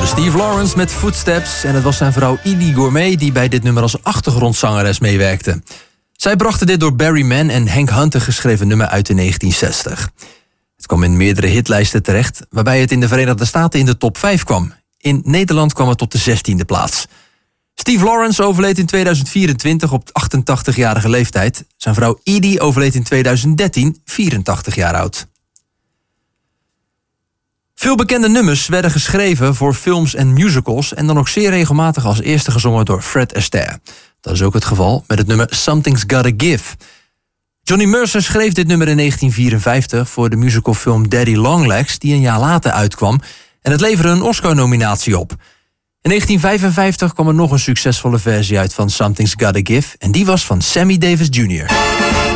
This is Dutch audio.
hoorde Steve Lawrence met Footsteps en het was zijn vrouw Edie Gourmet die bij dit nummer als achtergrondzangeres meewerkte. Zij brachten dit door Barry Mann en Hank Hunter geschreven nummer uit in 1960. Het kwam in meerdere hitlijsten terecht, waarbij het in de Verenigde Staten in de top 5 kwam. In Nederland kwam het tot de 16e plaats. Steve Lawrence overleed in 2024 op 88-jarige leeftijd. Zijn vrouw Edie overleed in 2013, 84 jaar oud. Veel bekende nummers werden geschreven voor films en musicals en dan ook zeer regelmatig als eerste gezongen door Fred Astaire. Dat is ook het geval met het nummer Something's Gotta Give. Johnny Mercer schreef dit nummer in 1954 voor de musicalfilm Daddy Longlegs, die een jaar later uitkwam, en het leverde een Oscar-nominatie op. In 1955 kwam er nog een succesvolle versie uit van Something's Gotta Give en die was van Sammy Davis Jr.